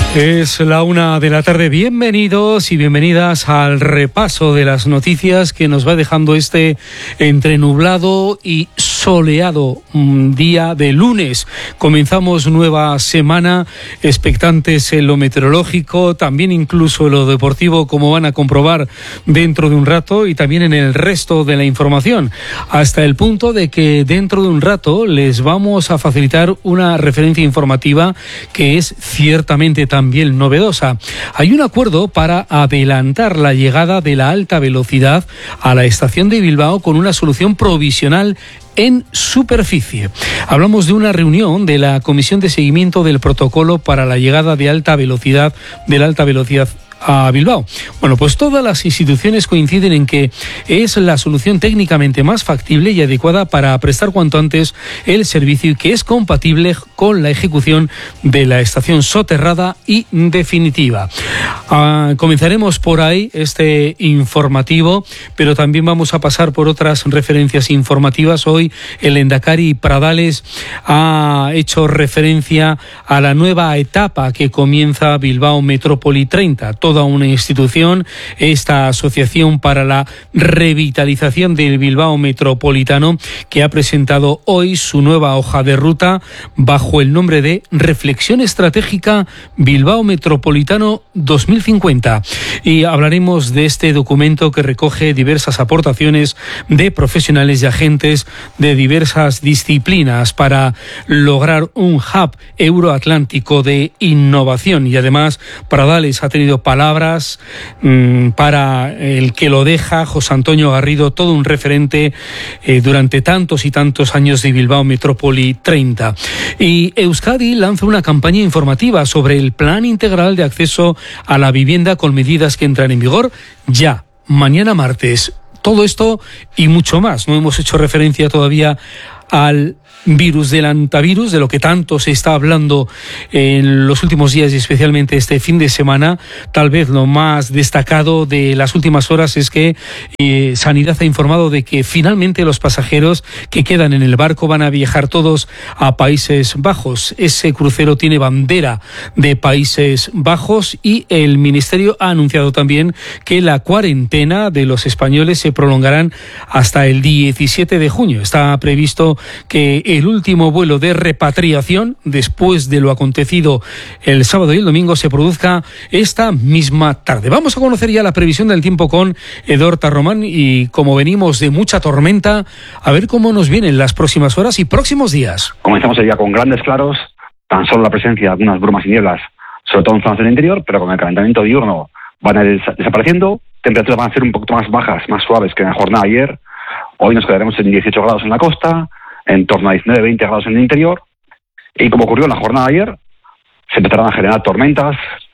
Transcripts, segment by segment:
Es la 1 de la tarde. Bienvenidos y bienvenidas al repaso de las noticias que nos va dejando este entre nublado y soleado día de lunes. Comenzamos nueva semana, expectantes en lo meteorológico, también incluso en lo deportivo, como van a comprobar dentro de un rato, y también en el resto de la información, hasta el punto de que dentro de un rato les vamos a facilitar una referencia informativa que es ciertamente también novedosa. Hay un acuerdo para adelantar la llegada de la alta velocidad a la estación de Bilbao con una solución provisional en superficie. Hablamos de una reunión de la Comisión de Seguimiento del Protocolo para la llegada de la alta velocidad a Bilbao. Bueno, pues todas las instituciones coinciden en que es la solución técnicamente más factible y adecuada para prestar cuanto antes el servicio y que es compatible con la ejecución de la estación soterrada y definitiva. Comenzaremos por ahí este informativo, pero también vamos a pasar por otras referencias informativas. Hoy el Endacari Pradales ha hecho referencia a la nueva etapa que comienza Bilbao Metrópoli 30. Toda una institución, esta Asociación para la Revitalización del Bilbao Metropolitano, que ha presentado hoy su nueva hoja de ruta bajo el nombre de Reflexión Estratégica Bilbao Metropolitano 2050. Y hablaremos de este documento que recoge diversas aportaciones de profesionales y agentes de diversas disciplinas para lograr un hub euroatlántico de innovación. Y además, Pradales ha tenido palabras para el que lo deja, José Antonio Garrido, todo un referente durante tantos y tantos años de Bilbao Metrópoli 30. Y Euskadi lanza una campaña informativa sobre el Plan Integral de Acceso a la Vivienda con medidas que entran en vigor ya, mañana martes. Todo esto y mucho más. No hemos hecho referencia todavía al virus del antivirus, de lo que tanto se está hablando en los últimos días y especialmente este fin de semana. Tal vez lo más destacado de las últimas horas es que Sanidad ha informado de que finalmente los pasajeros que quedan en el barco van a viajar todos a Países Bajos. Ese crucero tiene bandera de Países Bajos y el Ministerio ha anunciado también que la cuarentena de los españoles se prolongarán hasta el 17 de junio. Está previsto que el último vuelo de repatriación, después de lo acontecido el sábado y el domingo, se produzca esta misma tarde. Vamos a conocer ya la previsión del tiempo con Eduard Tarromán, y como venimos de mucha tormenta, a ver cómo nos vienen las próximas horas y próximos días. Comenzamos el día con grandes claros, tan solo la presencia de algunas brumas y nieblas, sobre todo en zonas del interior, pero con el calentamiento diurno van a ir desapareciendo. Temperaturas van a ser un poquito más bajas, más suaves que en la jornada de ayer. Hoy nos quedaremos en 18 grados en la costa, en torno a 19-20 grados en el interior, y como ocurrió en la jornada de ayer, se empezarán a generar tormentas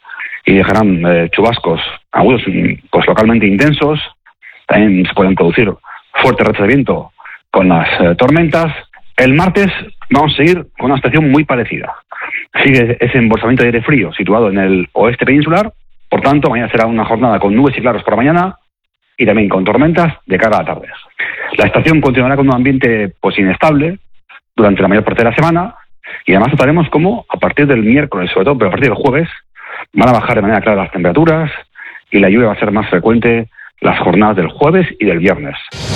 y dejarán chubascos agudos, pues localmente intensos. También se pueden producir fuertes rachas de viento con las tormentas. El martes vamos a seguir con una situación muy parecida. Sigue ese embolsamiento de aire frío situado en el oeste peninsular. Por tanto, mañana será una jornada con nubes y claros por la mañana y también con tormentas de cara a la tarde. La estación continuará con un ambiente pues inestable durante la mayor parte de la semana, y además notaremos cómo a partir del miércoles, sobre todo, pero a partir del jueves, van a bajar de manera clara las temperaturas y la lluvia va a ser más frecuente las jornadas del jueves y del viernes.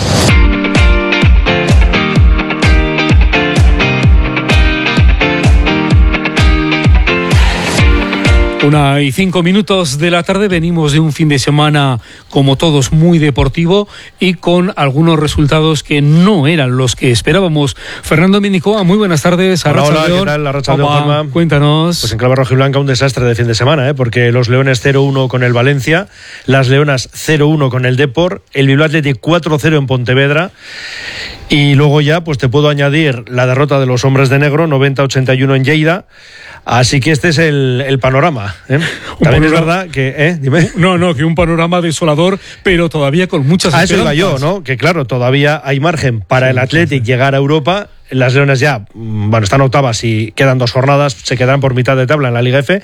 1:05 de la tarde. Venimos de un fin de semana, como todos, muy deportivo y con algunos resultados que no eran los que esperábamos. Fernando Mendicoa, muy buenas tardes. Hola, ¿qué tal? Arratsaldeon, Juanma. Cuéntanos. Pues en clave rojiblanca un desastre de fin de semana, porque los Leones 0-1 con el Valencia, las Leonas 0-1 con el Depor, el Bilbao Athletic 4-0 en Pontevedra, y luego ya pues te puedo añadir la derrota de los Hombres de Negro 90-81 en Lleida. Así que este es el panorama. También es verdad que... Dime. No, que un panorama desolador, pero todavía con muchas esperanzas. Eso iba yo, ¿no? Que claro, todavía hay margen para el Athletic llegar a Europa. las Leonas ya, bueno, están octavas y quedan 2 jornadas, se quedarán por mitad de tabla en la Liga F.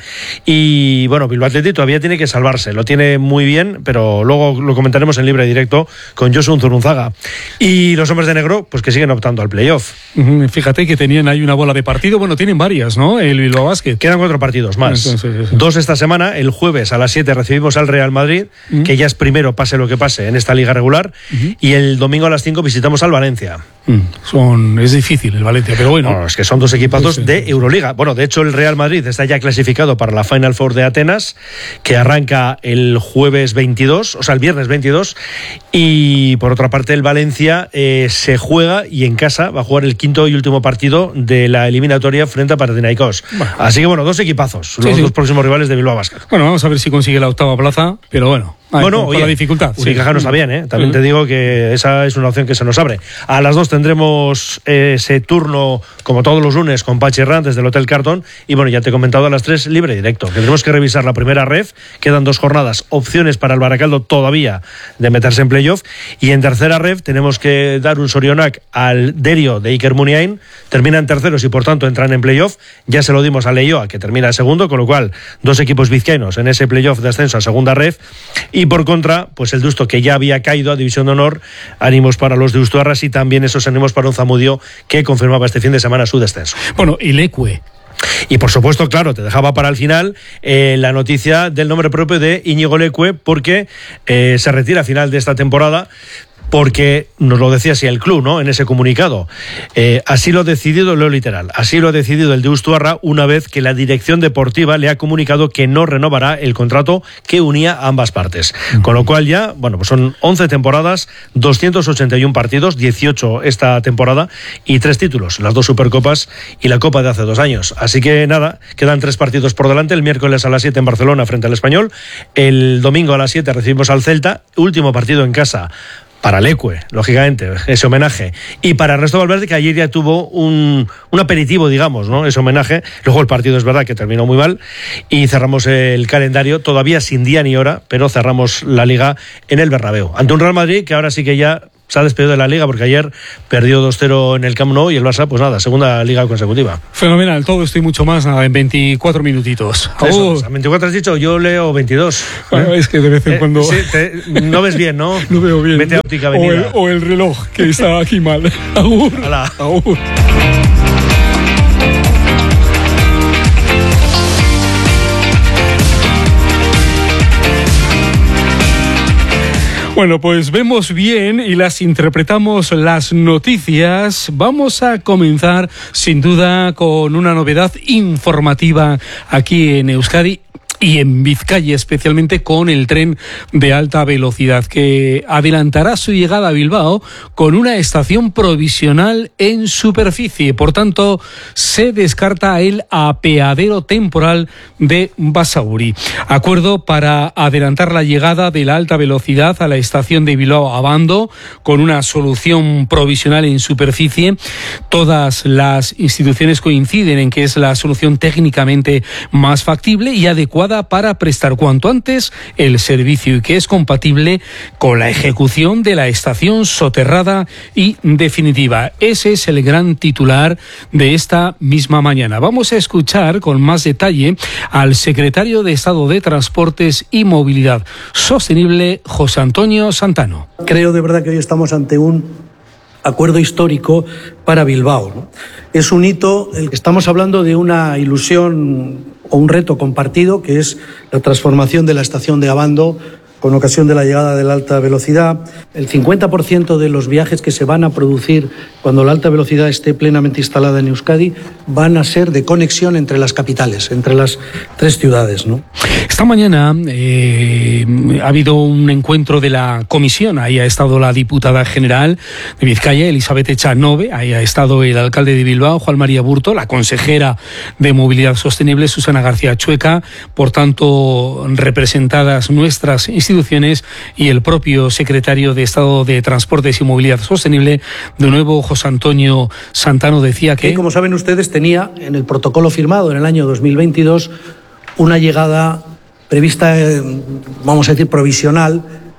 Y bueno, Bilbao Athletic todavía tiene que salvarse, lo tiene muy bien, pero luego lo comentaremos en libre directo con Josu Zurunzaga. Y los hombres de negro, pues que siguen optando al playoff. Fíjate que tenían ahí una bola de partido, bueno, tienen varias, ¿no? El Bilbao Basket. Quedan 4 partidos más. Sí. 2 esta semana. El jueves a las 7 recibimos al Real Madrid, que ya es primero, pase lo que pase, en esta liga regular. Y el domingo a las 5 visitamos al Valencia. Es difícil el Valencia, pero bueno. No, es que son 2 equipazos de Euroliga. Bueno, de hecho el Real Madrid está ya clasificado para la Final Four de Atenas, que arranca el jueves 22, o sea, el viernes 22. Y por otra parte el Valencia se juega y en casa va a jugar el 5º y último partido de la eliminatoria frente a Panathinaikos. Así que bueno, 2 equipazos, los 2 próximos rivales de Bilbao Basket. Bueno, vamos a ver si consigue la 8ª plaza, pero bueno. Con la dificultad. Unicaja no está bien, ¿eh? También te digo que esa es una opción que se nos abre. A las 2 tendremos ese turno, como todos los lunes, con Pachi Herrán desde el Hotel Cartón. Y bueno, ya te he comentado a las 3, libre directo. Tendremos que revisar la primera ref. Quedan 2 jornadas, opciones para el Baracaldo todavía de meterse en playoff. Y en tercera ref tenemos que dar un sorionac al Derio de Iker Muniain. Terminan terceros y por tanto entran en playoff. Ya se lo dimos a Leioa, que termina segundo, con lo cual 2 equipos vizcaínos en ese playoff de ascenso a segunda ref. Y por contra, pues el Deusto, que ya había caído a División de Honor, ánimos para los Deustuarras y también esos ánimos para un Zamudio que confirmaba este fin de semana su descenso. Bueno, y Leque. Y por supuesto, claro, te dejaba para el final la noticia del nombre propio de Íñigo Leque, porque se retira a final de esta temporada. Porque nos lo decía así el club, ¿no? En ese comunicado. Así lo ha decidido, leo literal, así lo ha decidido el Deustuarra una vez que la dirección deportiva le ha comunicado que no renovará el contrato que unía a ambas partes. Con lo cual ya, bueno, pues son 11 temporadas, 281 partidos, 18 esta temporada y 3 títulos, las 2 Supercopas y la Copa de hace 2 años. Así que nada, quedan 3 partidos por delante, el miércoles a las 7 en Barcelona frente al Español, el domingo a las 7 recibimos al Celta, último partido en casa para Leque, lógicamente, ese homenaje. Y para Ernesto Valverde, que ayer ya tuvo un aperitivo, digamos, ¿no? Ese homenaje. Luego el partido es verdad que terminó muy mal. Y cerramos el calendario, todavía sin día ni hora, pero cerramos la Liga en el Bernabéu. Ante un Real Madrid que ahora sí que ya se ha despedido de la Liga, porque ayer perdió 2-0 en el Camp Nou y el Barça, pues nada, segunda Liga consecutiva. Fenomenal, todo esto y mucho más en 24 minutitos. Eso, ¿a 24 has dicho? Yo leo 22. Es que de vez en cuando... Sí, no ves bien, ¿no? No veo bien. Vete a Óptica Avenida. O el reloj, que está aquí mal. Agur. Hola. Agur. Bueno, pues vemos bien y las interpretamos las noticias. Vamos a comenzar sin duda con una novedad informativa aquí en Euskadi y en Vizcaya, especialmente con el tren de alta velocidad, que adelantará su llegada a Bilbao con una estación provisional en superficie. Por tanto, se descarta el apeadero temporal de Basauri. Acuerdo para adelantar la llegada de la alta velocidad a la estación de Bilbao-Abando con una solución provisional en superficie. Todas las instituciones coinciden en que es la solución técnicamente más factible y adecuada para prestar cuanto antes el servicio y que es compatible con la ejecución de la estación soterrada y definitiva. Ese es el gran titular de esta misma mañana. Vamos a escuchar con más detalle al secretario de Estado de Transportes y Movilidad Sostenible, José Antonio Santano. Creo de verdad que hoy estamos ante un acuerdo histórico para Bilbao, ¿no? Es un hito, estamos hablando de una ilusión o un reto compartido, que es la transformación de la estación de Abando con ocasión de la llegada de la alta velocidad. El 50% de los viajes que se van a producir cuando la alta velocidad esté plenamente instalada en Euskadi van a ser de conexión entre las capitales, entre las 3 ciudades, ¿no? Esta mañana ha habido un encuentro de la comisión. Ahí ha estado la diputada general de Vizcaya, Elizabeth Echanove. Ahí ha estado el alcalde de Bilbao, Juan María Burto, la consejera de Movilidad Sostenible, Susana García Chueca. Por tanto, representadas nuestras instituciones y el propio secretario de Estado de Transportes y Movilidad Sostenible. De nuevo, José Antonio Santano decía que... Como saben ustedes, tenía en el protocolo firmado en el año 2022 una llegada prevista, vamos a decir, provisional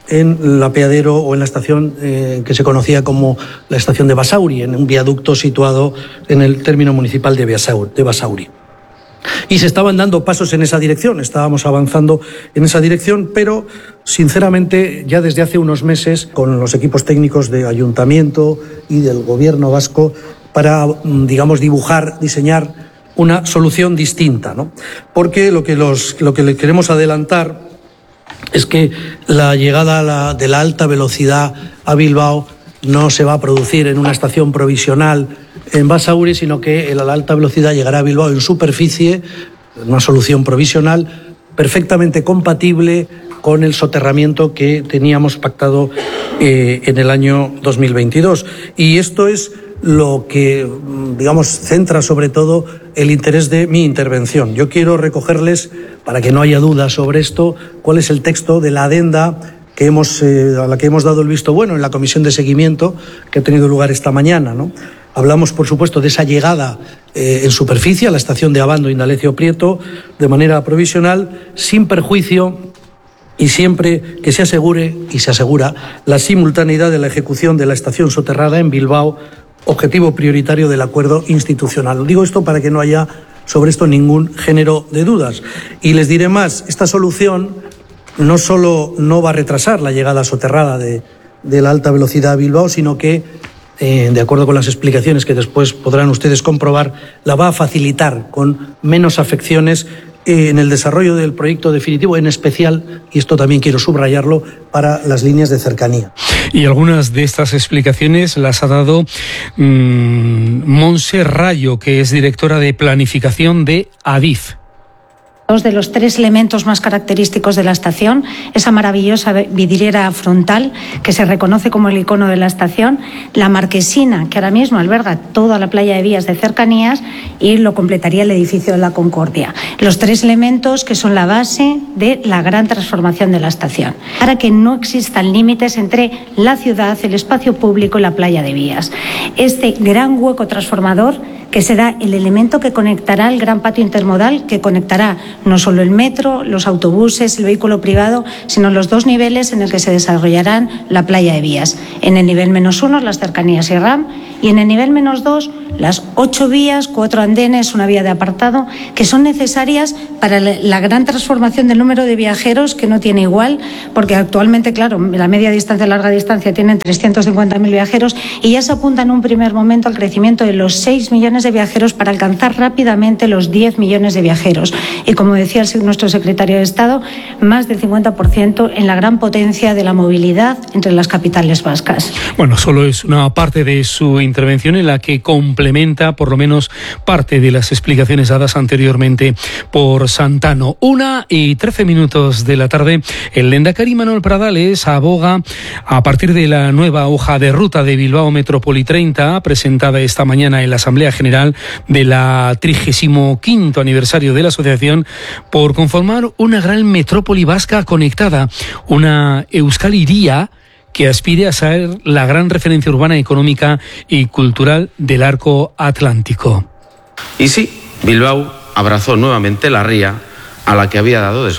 en el apeadero o en la estación que se conocía como la estación de Basauri, en un viaducto situado en el término municipal de Basauri. Y se estaban dando pasos en esa dirección, estábamos avanzando en esa dirección, pero sinceramente ya desde hace unos meses con los equipos técnicos de Ayuntamiento y del Gobierno vasco para, digamos, diseñar una solución distinta, ¿no? Porque lo que le queremos adelantar es que la llegada de la alta velocidad a Bilbao no se va a producir en una estación provisional en Basauri, sino que la alta velocidad llegará a Bilbao en superficie, una solución provisional perfectamente compatible con el soterramiento que teníamos pactado en el año 2022. Y esto es lo que, digamos, centra sobre todo el interés de mi intervención. Yo quiero recogerles, para que no haya dudas sobre esto, cuál es el texto de la adenda a la que hemos dado el visto bueno en la comisión de seguimiento que ha tenido lugar esta mañana, ¿no? Hablamos, por supuesto, de esa llegada en superficie a la estación de Abando Indalecio Prieto de manera provisional, sin perjuicio y siempre que se asegure y se asegura la simultaneidad de la ejecución de la estación soterrada en Bilbao, objetivo prioritario del acuerdo institucional. Digo esto para que no haya sobre esto ningún género de dudas. Y les diré más, esta solución no solo no va a retrasar la llegada soterrada de la alta velocidad a Bilbao, sino que, de acuerdo con las explicaciones que después podrán ustedes comprobar, la va a facilitar con menos afecciones en el desarrollo del proyecto definitivo, en especial, y esto también quiero subrayarlo, para las líneas de cercanía. Y algunas de estas explicaciones las ha dado Montse Rayo, que es directora de planificación de Adif. Dos de los tres elementos más característicos de la estación, esa maravillosa vidriera frontal que se reconoce como el icono de la estación, la marquesina que ahora mismo alberga toda la playa de vías de cercanías y lo completaría el edificio de la Concordia. Los tres elementos que son la base de la gran transformación de la estación, para que no existan límites entre la ciudad, el espacio público y la playa de vías. Este gran hueco transformador que será el elemento que conectará el gran patio intermodal, que conectará no solo el metro, los autobuses, el vehículo privado, sino los dos niveles en el que se desarrollarán la playa de vías. En el nivel -1, las cercanías y RAM, y en el nivel -2, las 8 vías, 4 andenes, una vía de apartado, que son necesarias para la gran transformación del número de viajeros, que no tiene igual, porque actualmente, claro, la media distancia y larga distancia tienen 350.000 viajeros y ya se apunta en un primer momento al crecimiento de los 6 millones de viajeros para alcanzar rápidamente los 10 millones de viajeros. Y como decía nuestro secretario de Estado, más del 50% en la gran potencia de la movilidad entre las capitales vascas. Bueno, solo es una parte de su intervención en la que complementa por lo menos parte de las explicaciones dadas anteriormente por Santano. 1:13 de la tarde, el lehendakari Manuel Pradales aboga a partir de la nueva hoja de ruta de Bilbao Metrópoli 30, presentada esta mañana en la Asamblea General de la 35º aniversario de la asociación, por conformar una gran metrópoli vasca conectada, una Euskal Hiria que aspire a ser la gran referencia urbana, económica y cultural del arco atlántico. Y sí, Bilbao abrazó nuevamente la ría a la que había dado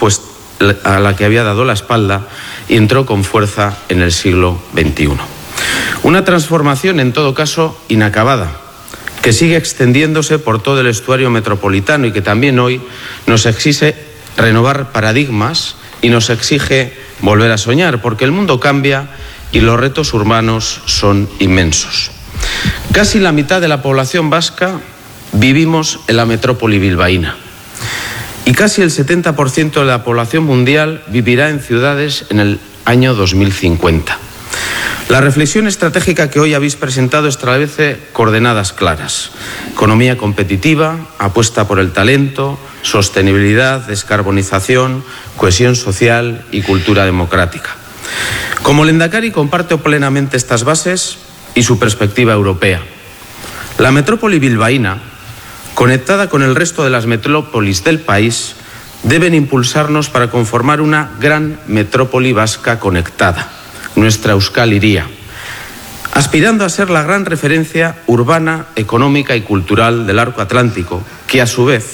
la espalda y entró con fuerza en el siglo XXI. Una transformación, en todo caso, inacabada, que sigue extendiéndose por todo el estuario metropolitano y que también hoy nos exige renovar paradigmas y nos exige volver a soñar, porque el mundo cambia y los retos urbanos son inmensos. Casi la mitad de la población vasca vivimos en la metrópoli bilbaína y casi el 70% de la población mundial vivirá en ciudades en el año 2050. La reflexión estratégica que hoy habéis presentado establece coordenadas claras: economía competitiva, apuesta por el talento, sostenibilidad, descarbonización, cohesión social y cultura democrática. Como lehendakari comparto plenamente estas bases y su perspectiva europea. La metrópoli bilbaína, conectada con el resto de las metrópolis del país, deben impulsarnos para conformar una gran metrópoli vasca conectada, nuestra Euskal Hiria, aspirando a ser la gran referencia urbana, económica y cultural del arco atlántico, que a su vez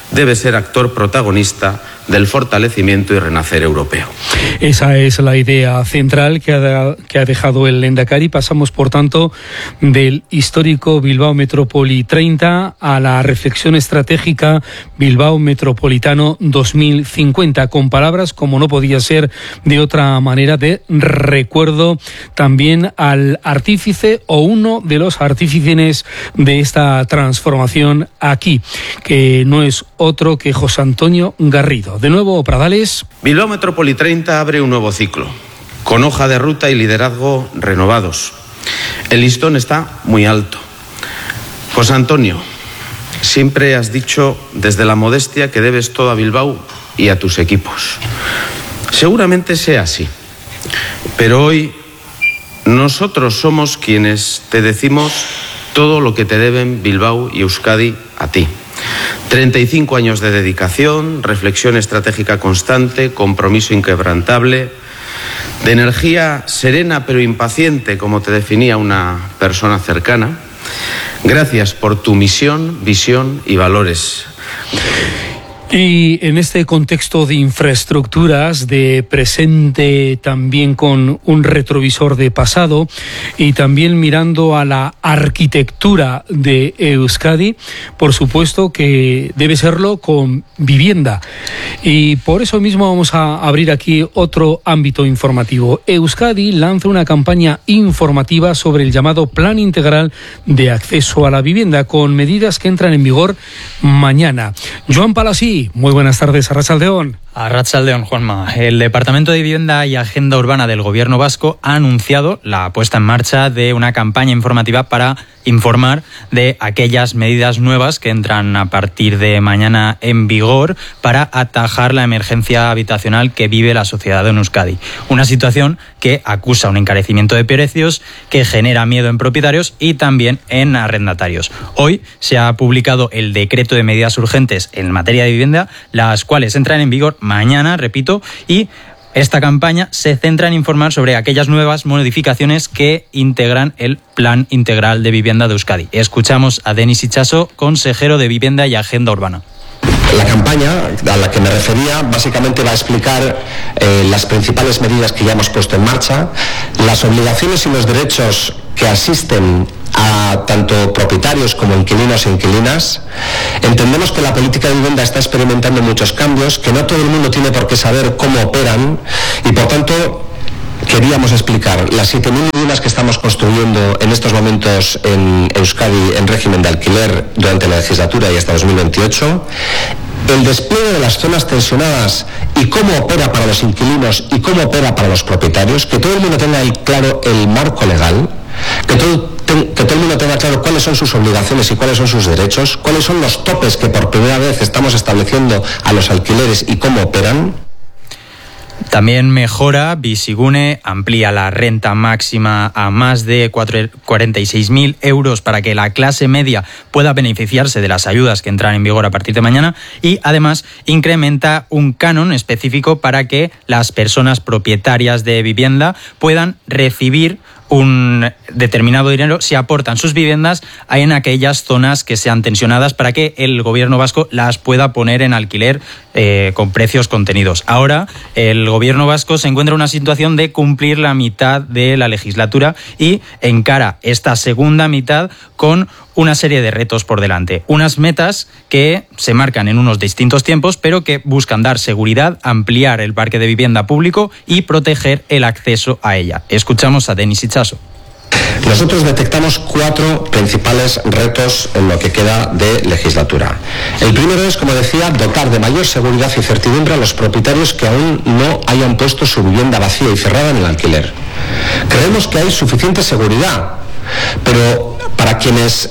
debe ser actor protagonista del fortalecimiento y renacer europeo. Esa es la idea central que ha dejado el Lehendakari. Pasamos, por tanto, del histórico Bilbao Metrópoli 30 a la reflexión estratégica Bilbao Metropolitano 2050, con palabras, como no podía ser de otra manera, de recuerdo también al artífice o uno de los artífices de esta transformación aquí, que no es otro que José Antonio Garrido. De nuevo, Pradales. Bilbao Metrópoli 30 abre un nuevo ciclo, con hoja de ruta y liderazgo renovados. El listón está muy alto. José Antonio, siempre has dicho desde la modestia que debes todo a Bilbao y a tus equipos. Seguramente sea así, pero hoy nosotros somos quienes te decimos todo lo que te deben Bilbao y Euskadi a ti. 35 años de dedicación, reflexión estratégica constante, compromiso inquebrantable, de energía serena pero impaciente, como te definía una persona cercana. Gracias por tu misión, visión y valores. Y en este contexto de infraestructuras, de presente también con un retrovisor de pasado y también mirando a la arquitectura de Euskadi, por supuesto que debe serlo con vivienda. Y por eso mismo vamos a abrir aquí otro ámbito informativo. Euskadi lanza una campaña informativa sobre el llamado Plan Integral de Acceso a la Vivienda, con medidas que entran en vigor mañana. Joan Palasí, muy buenas tardes, Arratsaldeon. Arratsaldeon, Juanma. El Departamento de Vivienda y Agenda Urbana del Gobierno vasco ha anunciado la puesta en marcha de una campaña informativa para informar de aquellas medidas nuevas que entran a partir de mañana en vigor para atajar la emergencia habitacional que vive la sociedad en Euskadi. Una situación que acusa un encarecimiento de precios, que genera miedo en propietarios y también en arrendatarios. Hoy se ha publicado el decreto de medidas urgentes en materia de vivienda, las cuales entran en vigor mañana, repito, y esta campaña se centra en informar sobre aquellas nuevas modificaciones que integran el Plan Integral de Vivienda de Euskadi. Escuchamos a Denis Itxaso, consejero de Vivienda y Agenda Urbana. La campaña a la que me refería básicamente va a explicar las principales medidas que ya hemos puesto en marcha, las obligaciones y los derechos que asisten a tanto propietarios como inquilinos e inquilinas. Entendemos que la política de vivienda está experimentando muchos cambios, que no todo el mundo tiene por qué saber cómo operan y por tanto queríamos explicar las 7.000 viviendas que estamos construyendo en estos momentos en Euskadi en régimen de alquiler durante la legislatura y hasta 2028, el despliegue de las zonas tensionadas y cómo opera para los inquilinos y cómo opera para los propietarios, que todo el mundo tenga claro el marco legal, que todo el mundo tenga claro cuáles son sus obligaciones y cuáles son sus derechos, cuáles son los topes que por primera vez estamos estableciendo a los alquileres y cómo operan. También mejora Bizigune, amplía la renta máxima a más de 46.000 euros para que la clase media pueda beneficiarse de las ayudas que entran en vigor a partir de mañana y además incrementa un canon específico para que las personas propietarias de vivienda puedan recibir un determinado dinero si aportan sus viviendas en aquellas zonas que sean tensionadas para que el gobierno vasco las pueda poner en alquiler con precios contenidos. Ahora el gobierno vasco se encuentra en una situación de cumplir la mitad de la legislatura y encara esta segunda mitad con una serie de retos por delante. Unas metas que se marcan en unos distintos tiempos, pero que buscan dar seguridad, ampliar el parque de vivienda público y proteger el acceso a ella. Escuchamos a Denis Itxaso. Nosotros detectamos 4 principales retos en lo que queda de legislatura. El primero es, como decía, dotar de mayor seguridad y certidumbre a los propietarios que aún no hayan puesto su vivienda vacía y cerrada en el alquiler. Creemos que hay suficiente seguridad, pero para quienes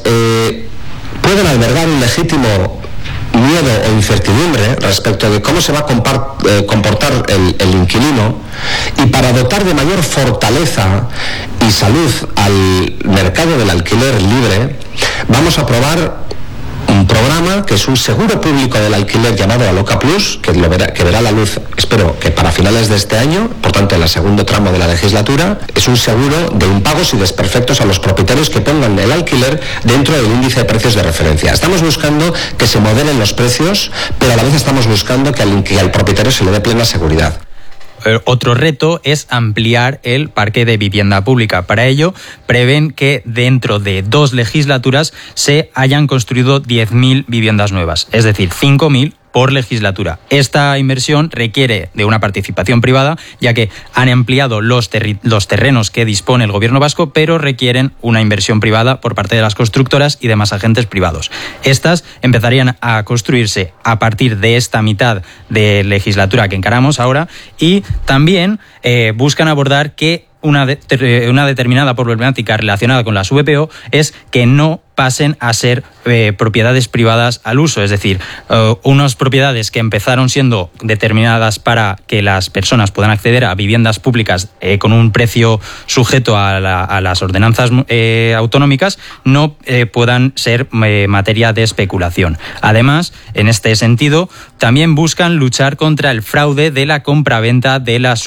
pueden albergar un legítimo miedo o incertidumbre respecto de cómo se va a comportar el inquilino, y para dotar de mayor fortaleza y salud al mercado del alquiler libre, vamos a aprobar un programa que es un seguro público del alquiler llamado Aloca Plus, que verá la luz, espero que para finales de este año, por tanto en el segundo tramo de la legislatura. Es un seguro de impagos y desperfectos a los propietarios que pongan el alquiler dentro del índice de precios de referencia. Estamos buscando que se modelen los precios, pero a la vez estamos buscando que al propietario se le dé plena seguridad. Otro reto es ampliar el parque de vivienda pública. Para ello, prevén que dentro de 2 legislaturas se hayan construido 10.000 viviendas nuevas, es decir, 5.000 por legislatura. Esta inversión requiere de una participación privada, ya que han ampliado los terrenos que dispone el gobierno vasco, pero requieren una inversión privada por parte de las constructoras y demás agentes privados. Estas empezarían a construirse a partir de esta mitad de legislatura que encaramos ahora, y también buscan abordar que una determinada problemática relacionada con las VPO es que no pasen a ser propiedades privadas al uso, es decir, unas propiedades que empezaron siendo determinadas para que las personas puedan acceder a viviendas públicas con un precio sujeto a las ordenanzas autonómicas no puedan ser materia de especulación. Además, en este sentido, también buscan luchar contra el fraude de la compraventa de las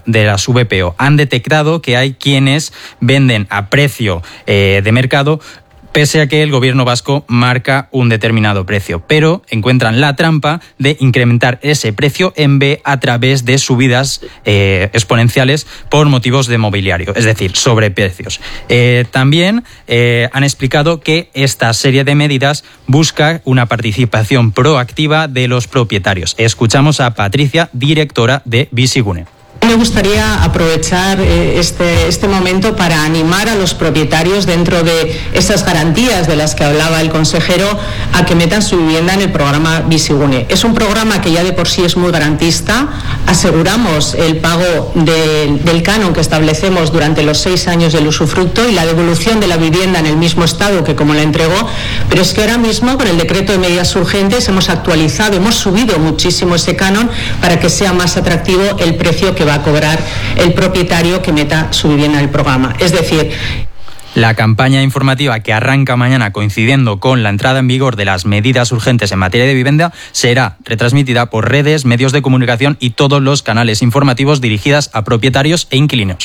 VPO. Han detectado que hay quienes venden a precio de mercado, pese a que el gobierno vasco marca un determinado precio, pero encuentran la trampa de incrementar ese precio en B a través de subidas exponenciales por motivos de mobiliario, es decir, sobreprecios. También han explicado que esta serie de medidas busca una participación proactiva de los propietarios. Escuchamos a Patricia, directora de Bizigune. Me gustaría aprovechar este momento para animar a los propietarios, dentro de esas garantías de las que hablaba el consejero, a que metan su vivienda en el programa Bizigune. Es un programa que ya de por sí es muy garantista. Aseguramos el pago del canon que establecemos durante los 6 años del usufructo y la devolución de la vivienda en el mismo estado que como la entregó, pero es que ahora mismo con el decreto de medidas urgentes hemos actualizado, hemos subido muchísimo ese canon para que sea más atractivo el precio que va a cobrar el propietario que meta su vivienda en el programa. Es decir, la campaña informativa, que arranca mañana coincidiendo con la entrada en vigor de las medidas urgentes en materia de vivienda, será retransmitida por redes, medios de comunicación y todos los canales informativos dirigidas a propietarios e inquilinos.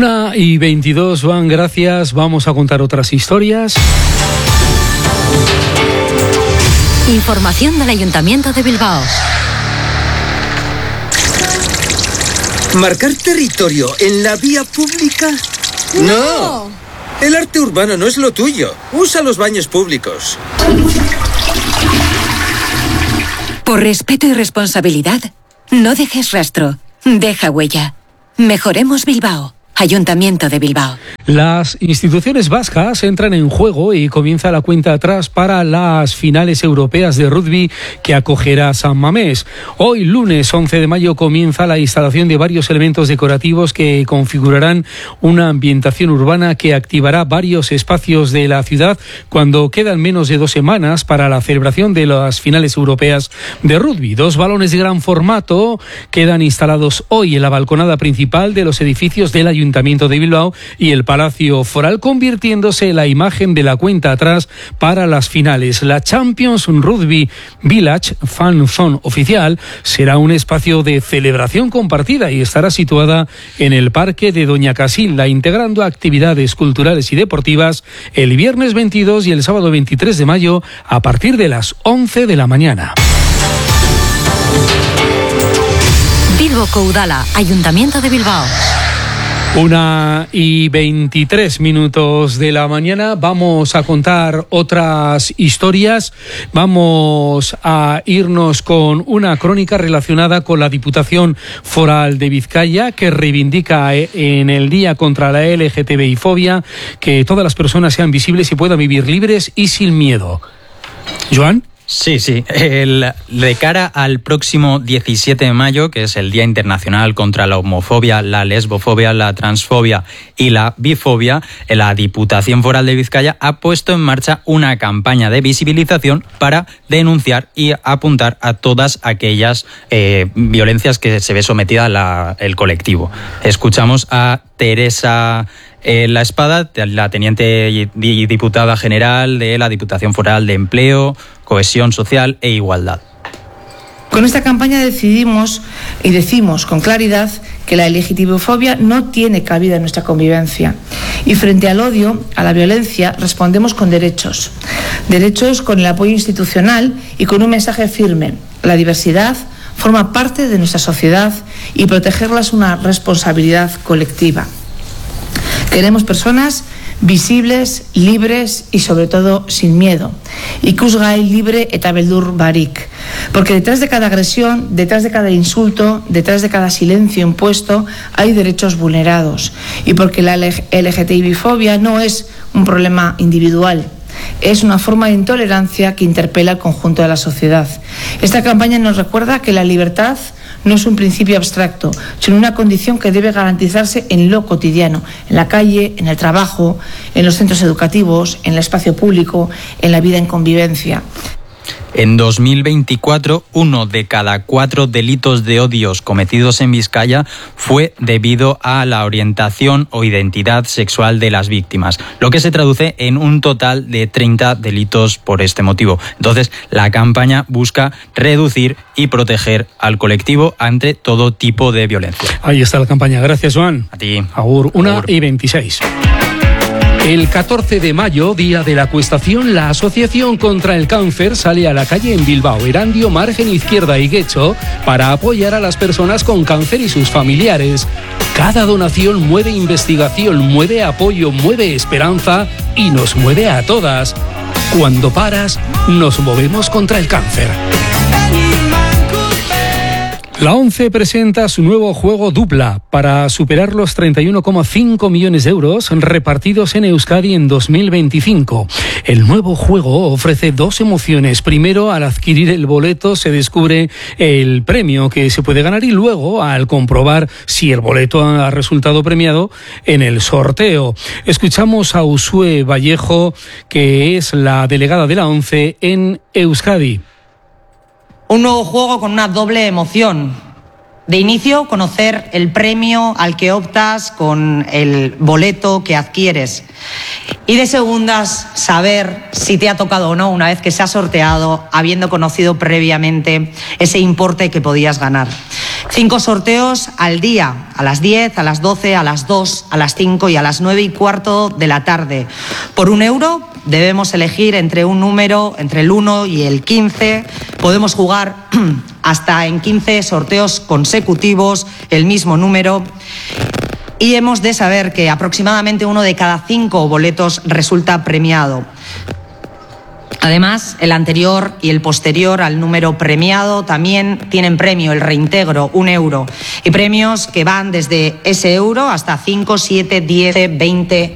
1:22, Juan, gracias. Vamos a contar otras historias. Información del Ayuntamiento de Bilbao. ¿Marcar territorio en la vía pública? ¡No! El arte urbano no es lo tuyo. Usa los baños públicos. Por respeto y responsabilidad, no dejes rastro. Deja huella. Mejoremos Bilbao. Ayuntamiento de Bilbao. Las instituciones vascas entran en juego y comienza la cuenta atrás para las finales europeas de rugby que acogerá San Mamés. Hoy, lunes 11 de mayo, comienza la instalación de varios elementos decorativos que configurarán una ambientación urbana que activará varios espacios de la ciudad cuando quedan menos de 2 semanas para la celebración de las finales europeas de rugby. 2 balones de gran formato quedan instalados hoy en la balconada principal de los edificios del Ayuntamiento de Bilbao y el Palacio Foral, convirtiéndose en la imagen de la cuenta atrás para las finales. La Champions Rugby Village Fan Zone oficial será un espacio de celebración compartida y estará situada en el Parque de Doña Casilda, integrando actividades culturales y deportivas el viernes 22 y el sábado 23 de mayo a partir de las 11 de la mañana. Bilboko Udala, Ayuntamiento de Bilbao. 1:23 de la mañana. Vamos a contar otras historias. Vamos a irnos con una crónica relacionada con la Diputación Foral de Vizcaya, que reivindica en el Día contra la LGTBI-fobia que todas las personas sean visibles y puedan vivir libres y sin miedo. ¿Joan? Sí. De cara al próximo 17 de mayo, que es el Día Internacional contra la Homofobia, la Lesbofobia, la Transfobia y la Bifobia, la Diputación Foral de Vizcaya ha puesto en marcha una campaña de visibilización para denunciar y apuntar a todas aquellas violencias que se ve sometida el colectivo. Escuchamos a Teresa La Espada, la teniente y diputada general de la Diputación Foral de Empleo, Cohesión Social e Igualdad. Con esta campaña decidimos y decimos con claridad que la LGTBofobia no tiene cabida en nuestra convivencia. Y frente al odio, a la violencia, respondemos con derechos. Derechos con el apoyo institucional y con un mensaje firme. La diversidad forma parte de nuestra sociedad y protegerla es una responsabilidad colectiva. Queremos personas visibles, libres y sobre todo sin miedo. Ikusgai libre eta beldur barik. Porque detrás de cada agresión, detrás de cada insulto, detrás de cada silencio impuesto, hay derechos vulnerados. Y porque la LGTBI-fobia no es un problema individual. Es una forma de intolerancia que interpela al conjunto de la sociedad. Esta campaña nos recuerda que la libertad no es un principio abstracto, sino una condición que debe garantizarse en lo cotidiano, en la calle, en el trabajo, en los centros educativos, en el espacio público, en la vida en convivencia. En 2024, 1 de cada 4 delitos de odios cometidos en Vizcaya fue debido a la orientación o identidad sexual de las víctimas, lo que se traduce en un total de 30 delitos por este motivo. Entonces, la campaña busca reducir y proteger al colectivo ante todo tipo de violencia. Ahí está la campaña. Gracias, Joan. A ti. Agur, 1:26. El 14 de mayo, día de la acuestación, la Asociación contra el Cáncer sale a la calle en Bilbao, Erandio, Margen Izquierda y Guecho para apoyar a las personas con cáncer y sus familiares. Cada donación mueve investigación, mueve apoyo, mueve esperanza y nos mueve a todas. Cuando paras, nos movemos contra el cáncer. La ONCE presenta su nuevo juego Dupla para superar los 31,5 millones de euros repartidos en Euskadi en 2025. El nuevo juego ofrece 2 emociones. Primero, al adquirir el boleto se descubre el premio que se puede ganar y luego, al comprobar si el boleto ha resultado premiado en el sorteo. Escuchamos a Usue Vallejo, que es la delegada de la ONCE en Euskadi. Un nuevo juego con una doble emoción. De inicio, conocer el premio al que optas con el boleto que adquieres. Y de segundas, saber si te ha tocado o no una vez que se ha sorteado, habiendo conocido previamente ese importe que podías ganar. 5 sorteos al día, a las 10, a las 12, a las 2, a las 5 y a las 9:15 de la tarde. Por €1 debemos elegir entre un número, entre el 1 y el 15. Podemos jugar hasta en 15 sorteos consecutivos, el mismo número. Y hemos de saber que aproximadamente 1 de cada 5 boletos resulta premiado. Además, el anterior y el posterior al número premiado también tienen premio, el reintegro, €1. Y premios que van desde ese euro hasta 5, 7, 10, 20